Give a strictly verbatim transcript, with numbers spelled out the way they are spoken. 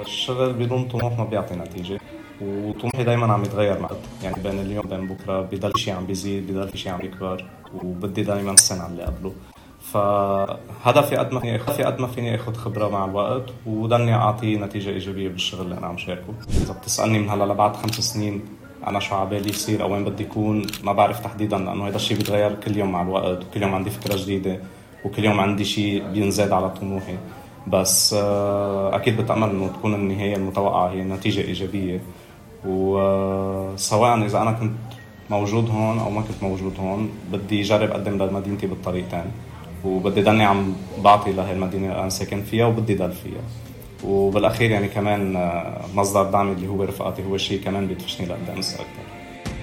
الشغل بدون طموح ما بيعطي نتيجة، وطموحي دايما عم يتغير مع يعني بين اليوم وبين بكرة، بضل شيء عم بيزيد، بضل شيء عم يكبر، وبدي دايما السنة اللي قبله. فهدفي قد ما فيني اخذ قد ما فيني اخذ خبرة مع الوقت، وضلني اعطي نتيجة ايجابية بالشغل اللي انا عم شاركه. اذا بتسألني من هلا لبعد خمس سنين انا شو عبالي يصير او وين بدي يكون، ما بعرف تحديدا، لانه هذا الشيء بيتغير كل يوم مع الوقت، وكل يوم عندي فكرة جديدة، وكل يوم عندي شيء بينزاد على طموحي. بس اكيد بتأمل انه تكون النهاية المتوقعة هي نتيجة ايجابية، وسواء اذا انا كنت موجود هون او ما كنت موجود هون بدي اجرب اقدم لمدينتي بالطريقتين، وبدي ضلني عم بعطي لهي المدينة اللي انا ساكن فيها وبدي ضل فيها. وبالاخير يعني كمان مصدر دعمي اللي هو رفقاتي هو شيء كمان بيدفشني لقدام اكثر.